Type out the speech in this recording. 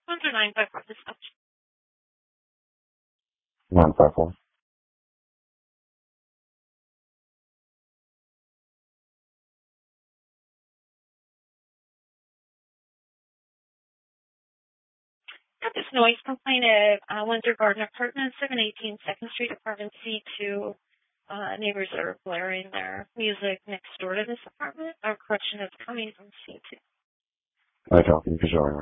Under 954 dispatch. 954. Got this noise complaint at Windsor Garden Apartments, 718 2nd Street, Apartment C2. Neighbors are blaring their music next door to this apartment. Our correction is coming from C2. I copy. Visual.